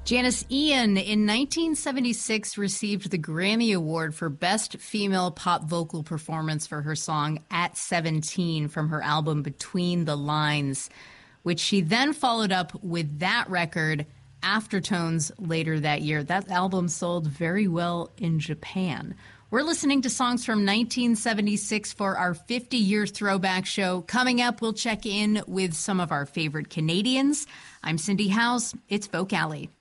Janis Ian, in 1976, received the Grammy Award for Best Female Pop Vocal Performance for her song At 17 from her album Between the Lines, which she then followed up with that record, Aftertones, later that year. That album sold very well in Japan. We're listening to songs from 1976 for our 50-year throwback show. Coming up, we'll check in with some of our favorite Canadians. I'm Cindy House. It's Folk Alley.